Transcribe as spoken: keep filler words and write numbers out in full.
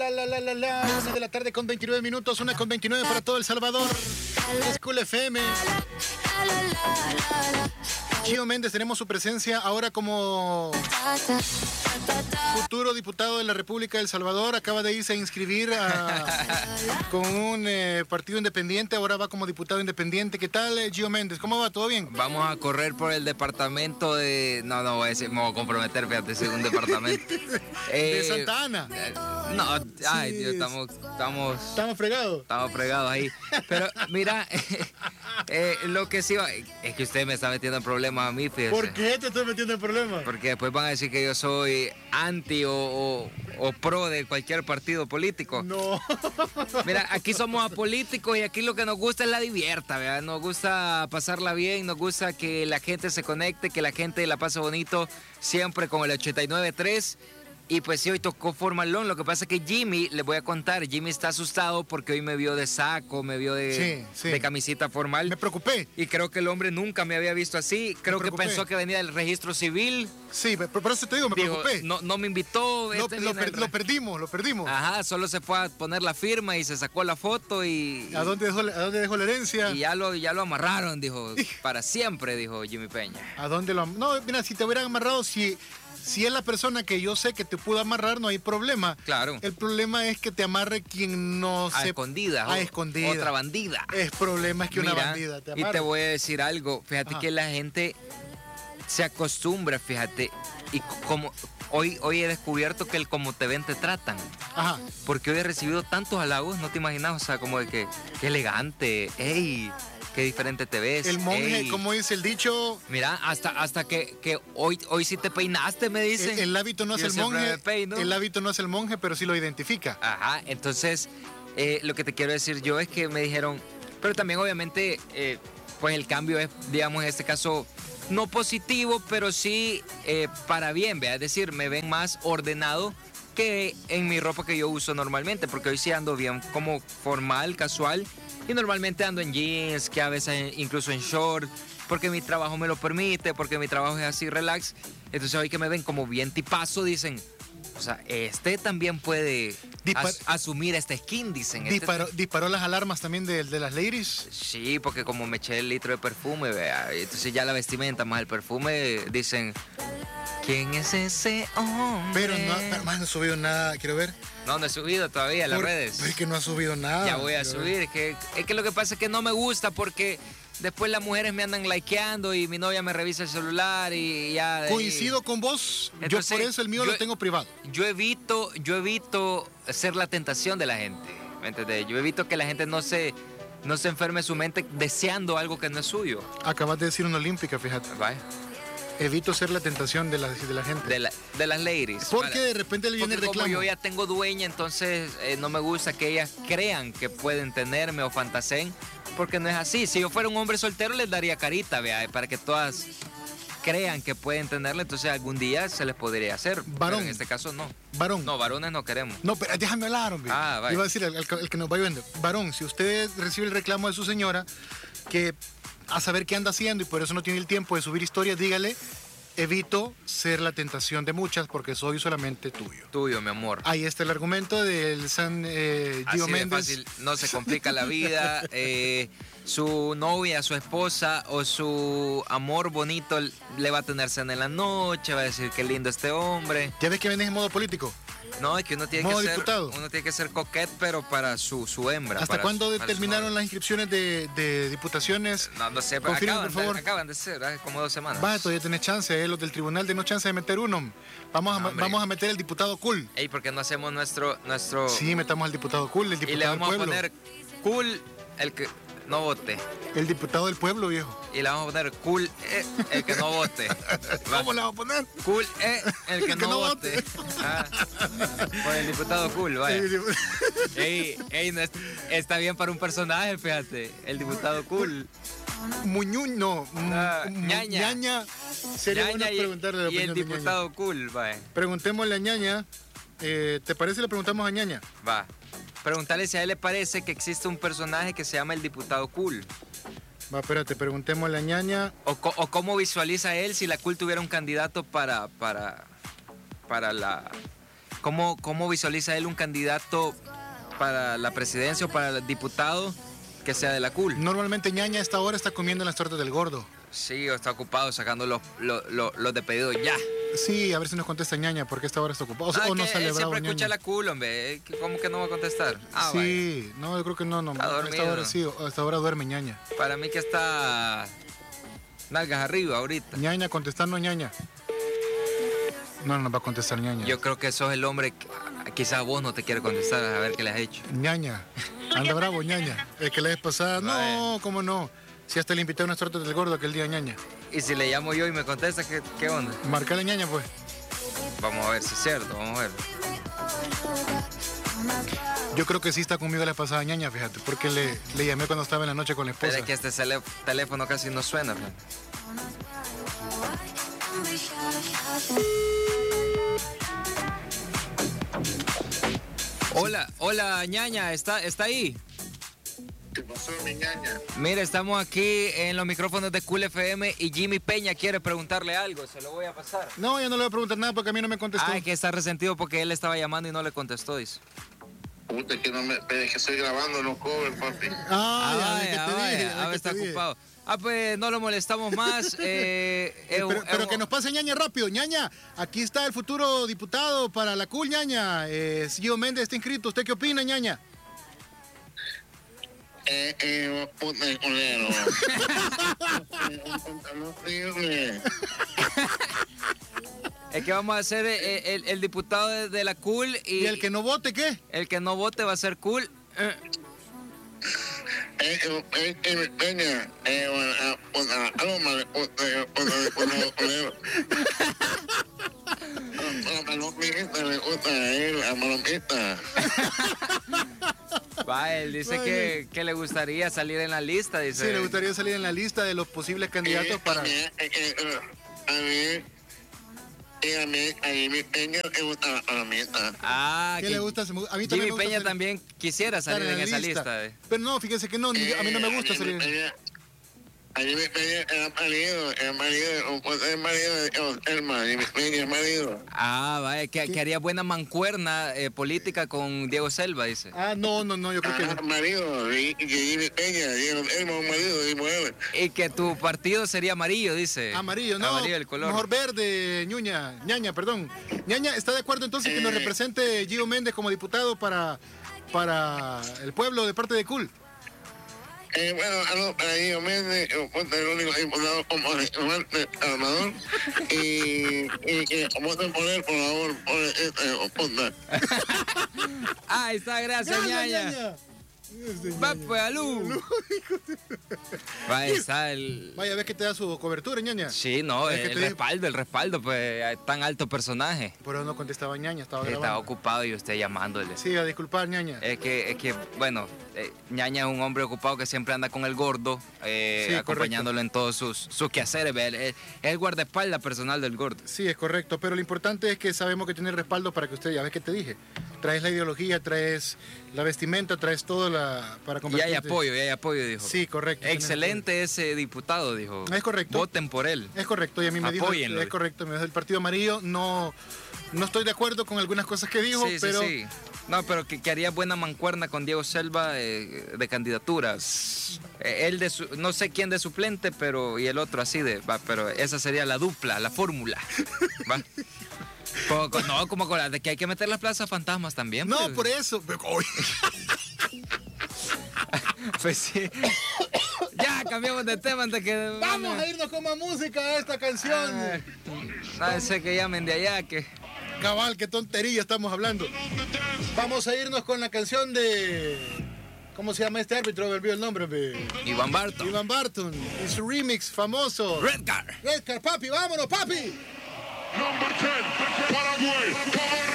la, la, la, la, la. Una de la tarde con veintinueve minutos, una con veintinueve para todo El Salvador. Es Cool F M. Gio Méndez, tenemos su presencia ahora como futuro diputado de la República de El Salvador. Acaba de irse a inscribir a, con un eh, partido independiente. Ahora va como diputado independiente. ¿Qué tal, eh, Gio Méndez? ¿Cómo va? ¿Todo bien? Vamos a correr por el departamento de... No, no voy a decir, me voy a comprometer, fíjate, si es un departamento. eh, ¿De Santa Ana? Eh, no, ay, sí, Dios, estamos... Estamos, ¿Estamos fregados? Estamos fregados ahí. Pero, mira, eh, lo que sí... Es que usted me está metiendo en problemas a mí, fíjese. ¿Por qué te estoy metiendo en problemas? Porque después van a decir que yo soy anti o, o, o pro de cualquier partido político. No. Mira, aquí somos apolíticos y aquí lo que nos gusta es la divierta, ¿verdad? Nos gusta pasarla bien, nos gusta que la gente se conecte, que la gente la pase bonito, siempre con el ochenta y nueve tres. Y pues sí, hoy tocó formalón. Lo que pasa es que Jimmy, les voy a contar, Jimmy está asustado porque hoy me vio de saco, me vio de, sí, sí. de camisita formal. Me preocupé. Y creo que el hombre nunca me había visto así. Creo que pensó que venía del registro civil. Sí, por eso te digo, me Digo, preocupé. No, no me invitó. Lo, este lo, per, el... lo perdimos, lo perdimos. Ajá, solo se fue a poner la firma y se sacó la foto y... ¿A dónde dejó, a dónde dejó la herencia? Y ya lo, ya lo amarraron, dijo, para siempre, dijo Jimmy Peña. ¿A dónde lo No, mira, si te hubieran amarrado, si... Si es la persona que yo sé que te pudo amarrar, no hay problema. Claro. El problema es que te amarre quien no a se... escondidas. A escondidas. Otra bandida. El problema es que Mira, una bandida te amarre. Y te voy a decir algo. Fíjate Ajá. que la gente se acostumbra, fíjate. Y como hoy, hoy he descubierto que el como te ven te tratan. Ajá. Porque hoy he recibido tantos halagos, no te imaginas, o sea, como de que, qué elegante, ey, qué diferente te ves. El monje, ey. como dice el dicho. Mira, hasta, hasta que, que hoy, hoy sí te peinaste, me dicen. El, el hábito no es el monje. El hábito no es el monje, pero sí lo identifica. Ajá, entonces, eh, lo que te quiero decir yo es que me dijeron, pero también obviamente, eh, pues el cambio es, digamos, en este caso, no positivo, pero sí eh, para bien, ¿vea? Es decir, me ven más ordenado que en mi ropa que yo uso normalmente, porque hoy sí ando bien como formal, casual. Y normalmente ando en jeans, que a veces incluso en short, porque mi trabajo me lo permite, porque mi trabajo es así relax. Entonces hoy que me ven como bien tipazo, dicen, o sea, este también puede Dispar as asumir este skin, dicen. Disparó, este ¿Disparó las alarmas también de, de las ladies? Sí, porque como me eché el litro de perfume, vea, entonces ya la vestimenta más el perfume, dicen, ¿quién es ese hombre? Pero no, pero más no he subido nada, quiero ver. No, no he subido todavía a las Por, redes. Pero es que no ha subido nada. Ya voy a subir. Es que, es que lo que pasa es que no me gusta porque después las mujeres me andan likeando y mi novia me revisa el celular y ya... Coincido y... con vos. Entonces, yo por eso el mío yo, lo tengo privado. Yo evito, yo evito ser la tentación de la gente. ¿Me entendés? Yo evito que la gente no se, no se enferme su mente deseando algo que no es suyo. Acabas de decir una olímpica, fíjate. Vaya. Evito ser la tentación de la, de la gente. De, la, de las ladies. Porque para, de repente le viene el reclamo. Como yo ya tengo dueña, entonces eh, no me gusta que ellas crean que pueden tenerme o fantaseen, porque no es así. Si yo fuera un hombre soltero, les daría carita, vea, para que todas crean que pueden tenerla, entonces algún día se les podría hacer. Varón. Pero en este caso no. Varón. No, varones no queremos. No, pero déjame hablar, hombre. Ah, vaya. Iba a decir el, el, el que nos va viendo. Varón, si usted recibe el reclamo de su señora, que a saber qué anda haciendo y por eso no tiene el tiempo de subir historias, dígale, evito ser la tentación de muchas porque soy solamente tuyo. Tuyo, mi amor. Ahí está el argumento del San eh, Gio Así Méndez. De fácil, no se complica la vida. eh, su novia, su esposa o su amor bonito le va a tener cena en la noche, va a decir qué lindo este hombre. ¿Ya ves que vendes en modo político? No, es que uno tiene, modo que ser, diputado. uno tiene que ser coquet, pero para su, su hembra. ¿Hasta para cuándo su, para terminaron las inscripciones de, de diputaciones? No, no sé, pero Confirme, acaban, por favor. De, acaban de ser, ¿eh? Como dos semanas. Va, todavía tenés chance, eh, los del tribunal de no chance de meter uno. Vamos a, no, vamos a meter el diputado cool. Ey, ¿por qué no hacemos nuestro, nuestro... Sí, metamos al diputado cool, el diputado y le vamos del pueblo. a poner cool el que no vote. El diputado del pueblo, viejo. Y le vamos a poner cool eh, el que no vote. ¿Cómo le vamos a poner? Cool eh, el que, el que no, no vote. vote. Ah, por el diputado cool, vaya. Ey, ey, no es, está bien para un personaje, fíjate. El diputado cool. Muñuñ, no. Ah, ñaña. ñaña. Sería ñaña bueno preguntarle la y, y el diputado de cool, vaya. Preguntémosle a ñaña. Eh, ¿Te parece le preguntamos a ñaña? Va. Preguntarle si a él le parece que existe un personaje que se llama el diputado cool. Va, espérate, preguntémosle a ñaña. O, o cómo visualiza él si la cool tuviera un candidato para, para, para la, ¿cómo, cómo visualiza él un candidato para la presidencia o para el diputado que sea de la cool? Normalmente ñaña a esta hora está comiendo las tortas del gordo. Sí, o está ocupado sacando los, los, los, los de pedido ya. Sí, a ver si nos contesta ñaña, porque a esta hora está ocupado. O, Ah, o no que sale él bravo siempre ñaña. escucha la cool, hombre. ¿Cómo que no va a contestar? Ah, sí, vaya. No, yo creo que no, no. Está a esta dormido. hora sí, a esta hora duerme ñaña. Para mí que está nalgas arriba ahorita. ñaña, contestando ñaña. No, no nos va a contestar ñaña. Yo creo que sos el hombre, que- quizás vos no te quiere contestar, a ver qué le has hecho. ñaña, anda bravo ñaña. Es que la vez pasada, no, Vaya. cómo no. Si hasta le invité a unas tortas del gordo aquel día ñaña. Y si le llamo yo y me contesta, ¿qué, qué onda? Marcale ñaña, pues. Vamos a ver si es cierto, vamos a ver. Yo creo que sí está conmigo la pasada ñaña, fíjate, porque le, le llamé cuando estaba en la noche con la Pero esposa. es que este cele- teléfono casi no suena. Fe. Hola, hola, ñaña, ¿está, está ahí? ¿Qué pasó, mi ñaña? Mire, estamos aquí en los micrófonos de Cool F M y Jimmy Peña quiere preguntarle algo, se lo voy a pasar. No, ya no le voy a preguntar nada porque a mí no me contestó. Ay, que está resentido porque él estaba llamando y no le contestó, dice. Puta, que no me. Pero es que estoy grabando, no cover, papi. Ah, ya, Ah, ves que vaya, te vaya, dije, ya ves ahora que está te dije. ocupado. Ah, pues no lo molestamos más. eh, Eh, eh, pero, eh, pero que nos pase ñaña rápido, ñaña. Aquí está el futuro diputado para la cool, ñaña. Eh, Gio Méndez está inscrito. ¿Usted qué opina, ñaña? Eh, eh, puta, el culero. No sirve. Es que vamos a hacer eh, el, el diputado de, de la cool y, ¿Y el que no vote qué? el que no vote va a ser cool. Eh, Eh, eh, eh, eh, Peña, eh, bueno, ah, puta, algo mal, puta, eh, puta, eh, puta, el culero. La palomita le gusta a él, la palomita. va, él dice Vaya. que, que le gustaría salir en la lista, dice. Sí, le gustaría salir en la lista de los posibles candidatos Eh, para... A mí, eh, eh, eh, a mí, y a mí, a mí, mi Peña le gusta la palomita. Ah, ¿Qué que le gusta? A mí también Jimmy me gusta Peña salir- también quisiera estar salir en, esa lista. eh. Pero no, fíjese que no, ni- a mí no me gusta Eh, salir. Peña- A mí me Peña era marido, era marido, o puede ser marido de Elma, y mi Peña es marido. Ah, vaya, que, que haría buena mancuerna eh, política con Diego Selva, dice. Ah, no, no, no, yo creo que Ah, no. marido, y, y Jimmy Peña, Diego Elma, un marido, y mujer. Y que tu partido sería amarillo, dice. Amarillo, no. Amarillo el color. Mejor verde, ñuña, ñaña, perdón. Ñaña, ¿está de acuerdo entonces que nos Eh. represente Gio Méndez como diputado para, para el pueblo de parte de Cool? Eh, bueno, algo para Diego Méndez, eh, ponte el único diputado como Armador, y, y que voten por él, por favor, por este, ponte. Ah, ahí está, gracias, ñaña. Este Va, ñaña. pues, alú. Va, ahí está el... Vaya, ves que te da su cobertura, ñaña. Sí, no, Es que el te- respaldo, el respaldo, pues, tan alto personaje. Pero no contestaba ñaña, estaba Estaba grabando. ocupado y usted llamándole. Sí, a disculpar, ñaña. Es que, es que, bueno, eh, ñaña es un hombre ocupado que siempre anda con el gordo, eh, Sí, acompañándolo en todos sus, sus quehaceres. ve, él- él- Es el guardaespaldas personal del gordo. Sí, es correcto, pero lo importante es que sabemos que tiene respaldo para que usted, ya ves que te dije, traes la ideología, traes la vestimenta, traes todo la, para Y hay convertirte- apoyo, y hay apoyo, dijo. Sí, correcto. Excelente ese diputado, dijo. Es correcto. Voten por él. Es correcto, y a mí me dijo, Apóyenlo. es correcto, me dijo el Partido Amarillo, no, no estoy de acuerdo con algunas cosas que dijo, Sí, sí, pero sí. No, pero que, que haría buena mancuerna con Diego Selva eh, de candidaturas. Eh, él de su, no sé quién de suplente, pero y el otro así de, va, pero esa sería la dupla, la fórmula. ¿Va? Como- como- no, como con la de que hay que meter las plazas fantasmas también. no, pues. por eso. Pero- Uy. Pues sí. Ya, cambiamos de tema antes que... Vamos a irnos con más música a esta canción. Ah, no sé que llamen de allá, que... Cabal, qué tontería estamos hablando. Vamos a irnos con la canción de... ¿Cómo se llama este árbitro? Me olvidó el nombre. Be. Iván Barton. Iván Barton. Y su remix famoso. Redcar. Redcar, papi, vámonos, papi. Number ten, Paraguay.